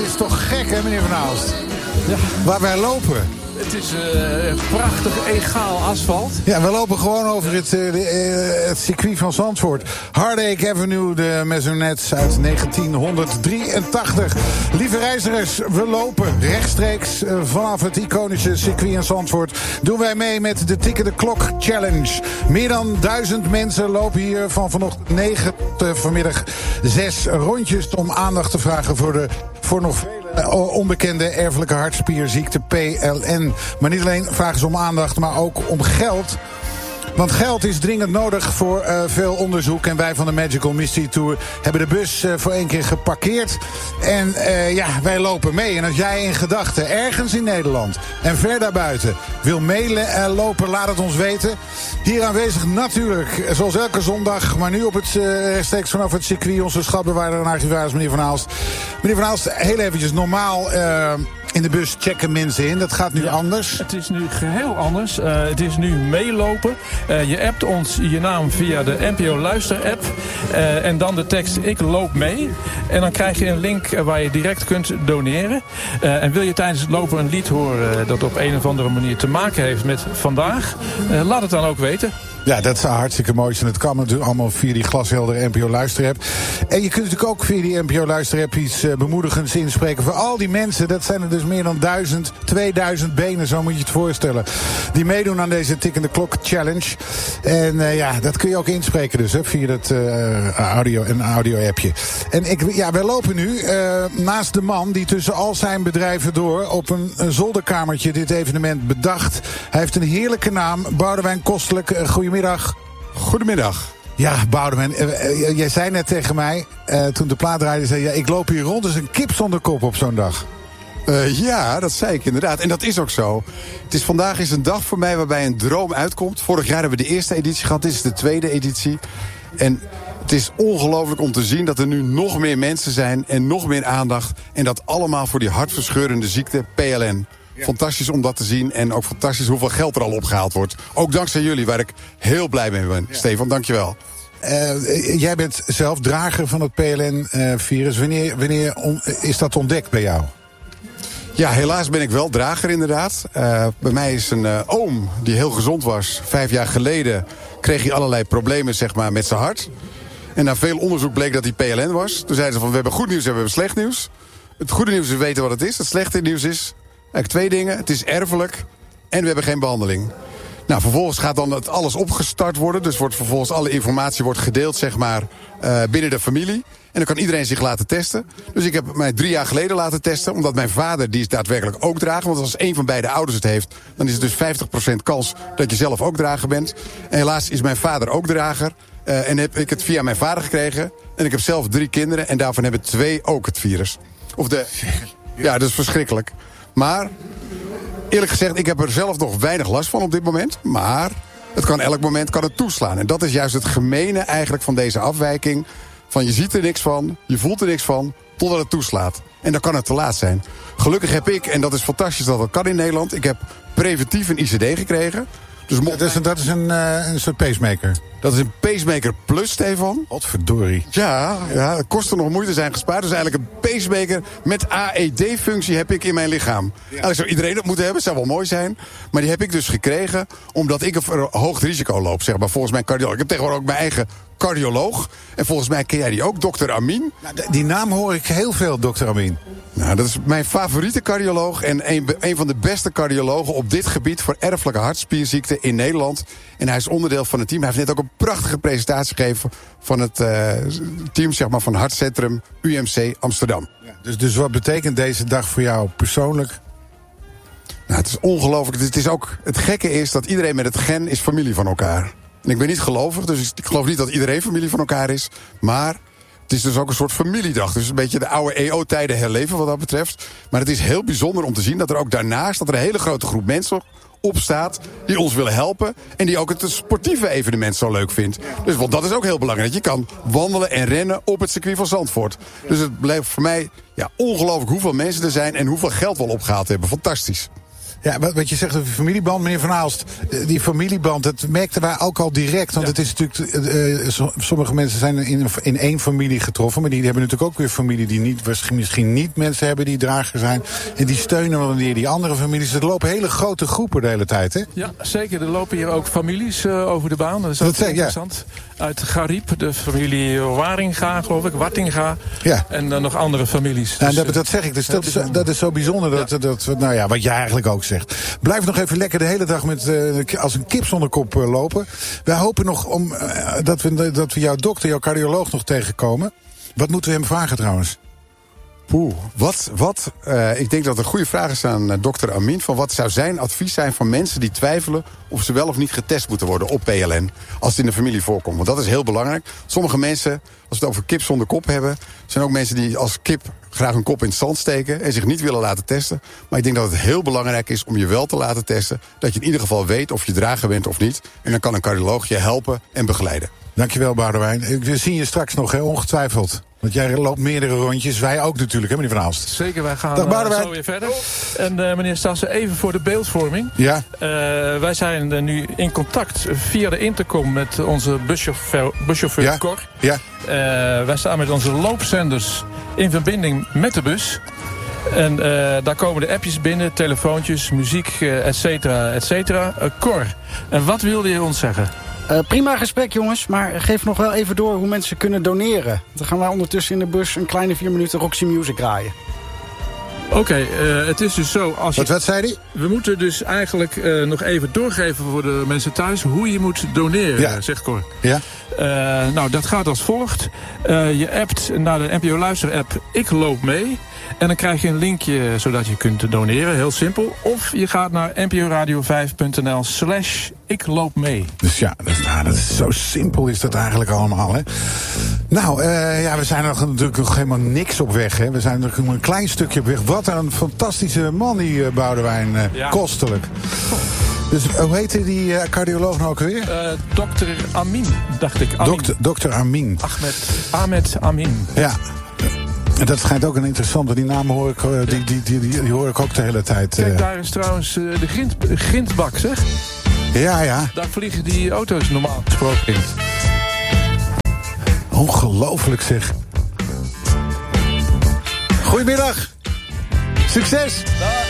is toch gek, hè, meneer Van Aalst? Ja. Waar wij lopen. Het is prachtig egaal asfalt. Ja, we lopen gewoon over het circuit van Zandvoort. Heartache Avenue, de Maisonette uit 1983. Lieve reizigers, we lopen rechtstreeks vanaf het iconische circuit in Zandvoort. Doen wij mee met de Tikken de Klok Challenge. Meer dan 1000 mensen lopen hier van vanochtend 9 tot vanmiddag 6 rondjes om aandacht te vragen voor nog vele onbekende erfelijke hartspierziekte PLN. Maar niet alleen vragen ze om aandacht, maar ook om geld. Want geld is dringend nodig voor veel onderzoek. En wij van de Magical Mystery Tour hebben de bus voor 1 keer geparkeerd. En wij lopen mee. En als jij in gedachten ergens in Nederland en ver daarbuiten wil meelopen, laat het ons weten. Hier aanwezig natuurlijk, zoals elke zondag, maar nu op het rechtstreeks vanaf het circuit, onze schatbewaarder en archivaris, meneer Van Aalst. Meneer Van Aalst, heel eventjes, normaal in de bus checken mensen in. Dat gaat nu anders. Het is nu geheel anders. Het is nu meelopen. Je appt ons je naam via de NPO Luister app. En dan de tekst ik loop mee. En dan krijg je een link waar je direct kunt doneren. En wil je tijdens het lopen een lied horen dat op een of andere manier te maken heeft met vandaag? Laat het dan ook weten. Ja, dat zou hartstikke mooi zijn. Het kan natuurlijk allemaal via die glasheldere NPO Luister-app. En je kunt natuurlijk ook via die NPO Luister-app iets bemoedigends inspreken voor al die mensen. Dat zijn er dus meer dan 2000 benen, zo moet je het voorstellen. Die meedoen aan deze Tikkende Klok Challenge. En dat kun je ook inspreken dus, hè, via dat audio-appje. En wij lopen nu naast de man die tussen al zijn bedrijven door op een zolderkamertje dit evenement bedacht. Hij heeft een heerlijke naam, Boudewijn Kostelijk. Goedemiddag. Goedemiddag. Ja, Boudewijn, jij zei net tegen mij, toen de plaat draaide, zei ik loop hier rond als een kip zonder kop op zo'n dag. Ja, dat zei ik inderdaad. En dat is ook zo. Vandaag is een dag voor mij waarbij een droom uitkomt. Vorig jaar hebben we de eerste editie gehad, dit is de tweede editie. En het is ongelooflijk om te zien dat er nu nog meer mensen zijn en nog meer aandacht. En dat allemaal voor die hartverscheurende ziekte PLN. Ja. Fantastisch om dat te zien en ook fantastisch hoeveel geld er al opgehaald wordt. Ook dankzij jullie, waar ik heel blij mee ben. Ja. Stefan, dankjewel. Jij bent zelf drager van het PLN-virus. Wanneer is dat ontdekt bij jou? Ja, helaas ben ik wel drager inderdaad. Bij mij is een oom die heel gezond was. 5 jaar geleden kreeg hij allerlei problemen zeg maar, met zijn hart. En na veel onderzoek bleek dat hij PLN was. Toen zeiden ze van we hebben goed nieuws en we hebben slecht nieuws. Het goede nieuws is we weten wat het is. Het slechte nieuws is eigenlijk 2 dingen. Het is erfelijk en we hebben geen behandeling. Nou, vervolgens gaat dan het alles opgestart worden. Dus wordt vervolgens alle informatie wordt gedeeld zeg maar, binnen de familie. En dan kan iedereen zich laten testen. Dus ik heb mij 3 jaar geleden laten testen. Omdat mijn vader, die is daadwerkelijk ook drager. Want als een van beide ouders het heeft, dan is het dus 50% kans dat je zelf ook drager bent. En helaas is mijn vader ook drager. En heb ik het via mijn vader gekregen. En ik heb zelf 3 kinderen. En daarvan hebben 2 ook het virus. Ja, dat is verschrikkelijk. Maar eerlijk gezegd, ik heb er zelf nog weinig last van op dit moment. Maar het kan elk moment toeslaan. En dat is juist het gemene eigenlijk van deze afwijking. Van je ziet er niks van, je voelt er niks van, totdat het toeslaat. En dan kan het te laat zijn. Gelukkig heb ik, en dat is fantastisch dat kan in Nederland, ik heb preventief een ICD gekregen. Dus dat is een soort pacemaker? Dat is een pacemaker plus, Stefan. Wat verdorie. Ja, kosten nog moeite zijn gespaard. Dus eigenlijk een pacemaker met AED-functie heb ik in mijn lichaam. Ja. Eigenlijk zou iedereen dat moeten hebben, zou wel mooi zijn. Maar die heb ik dus gekregen omdat ik een hoog risico loop, zeg maar, volgens mijn cardioloog. Ik heb tegenwoordig ook mijn eigen cardioloog. En volgens mij ken jij die ook, dokter Amin. Nou, die naam hoor ik heel veel, dokter Amin. Nou, dat is mijn favoriete cardioloog en een van de beste cardiologen op dit gebied voor erfelijke hartspierziekten in Nederland. En hij is onderdeel van het team. Hij heeft net ook een prachtige presentatie gegeven van het team zeg maar, van Hartcentrum UMC Amsterdam. Ja, dus wat betekent deze dag voor jou persoonlijk? Nou, het is ongelooflijk. Het gekke is dat iedereen met het gen is familie van elkaar. En ik ben niet gelovig, dus ik geloof niet dat iedereen familie van elkaar is. Maar het is dus ook een soort familiedag. Dus een beetje de oude EO-tijden herleven wat dat betreft. Maar het is heel bijzonder om te zien dat er ook daarnaast dat er een hele grote groep mensen opstaat die ons willen helpen. En die ook het sportieve evenement zo leuk vindt. Dus, want dat is ook heel belangrijk. Je kan wandelen en rennen op het circuit van Zandvoort. Dus het blijft voor mij ongelooflijk hoeveel mensen er zijn en hoeveel geld we al opgehaald hebben. Fantastisch. Ja, wat je zegt over die familieband, meneer Van Aalst. Die familieband, dat merkten wij ook al direct. Want het is natuurlijk, sommige mensen zijn in één familie getroffen. Maar die hebben natuurlijk ook weer familie die misschien niet mensen hebben die drager zijn. En die steunen wel weer die andere families. Er lopen hele grote groepen de hele tijd, hè? Ja, zeker. Er lopen hier ook families over de baan. Dat is ook interessant. Ja. Uit Gariep, de familie Waringa, geloof ik, Wattinga. Ja. En dan nog andere families. Dus, dat zeg ik. Dus dat is zo bijzonder wat jij eigenlijk ook zegt. Blijf nog even lekker de hele dag als een kip zonder kop lopen. Wij hopen nog dat we jouw dokter, jouw cardioloog nog tegenkomen. Wat moeten we hem vragen trouwens? Ik denk dat er goede vraag is aan dokter Amin. Van wat zou zijn advies zijn van mensen die twijfelen of ze wel of niet getest moeten worden op PLN. Als het in de familie voorkomt. Want dat is heel belangrijk. Sommige mensen, als we het over kip zonder kop hebben, zijn ook mensen die als kip graag hun kop in het zand steken en zich niet willen laten testen. Maar ik denk dat het heel belangrijk is om je wel te laten testen. Dat je in ieder geval weet of je drager bent of niet. En dan kan een cardioloog je helpen en begeleiden. Dankjewel, Boudewijn. We zien je straks nog, ongetwijfeld. Want jij loopt meerdere rondjes. Wij ook natuurlijk, hè, meneer Van Aalst? Zeker, wij gaan zo weer verder. En meneer Stassen, even voor de beeldvorming. Ja. Wij zijn nu in contact via de intercom met onze buschauffeur Cor. Ja. Wij staan met onze loopzenders in verbinding met de bus. En daar komen de appjes binnen, telefoontjes, muziek, et cetera, et cetera. Cor, en wat wilde je ons zeggen? Prima gesprek, jongens, maar geef nog wel even door hoe mensen kunnen doneren. Dan gaan wij ondertussen in de bus een kleine 4 minuten Roxy Music draaien. Oké, het is dus zo... Wat zei hij? We moeten dus eigenlijk nog even doorgeven voor de mensen thuis hoe je moet doneren, zegt Cor. Ja. Dat gaat als volgt. Je appt naar de NPO Luister-app Ik Loop Mee. En dan krijg je een linkje zodat je kunt doneren, heel simpel. Of je gaat naar nporadio5.nl/Ik Loop Mee. Dus dat is zo simpel is dat eigenlijk allemaal, hè. Nou, we zijn natuurlijk nog helemaal niks op weg, hè. We zijn nog een klein stukje op weg. Wat een fantastische man, die Boudewijn. Kostelijk. Dus hoe heette die cardioloog nou ook weer? Dokter Amin, dacht ik. Dokter Amin. Ahmed Amin. Ja. En dat schijnt ook een interessante. Die naam hoor ik, die hoor ik ook de hele tijd. Kijk, daar is trouwens de grindbak, zeg. Ja. Daar vliegen die auto's normaal gesproken in. Ongelooflijk, zeg. Goedemiddag. Succes. Dag.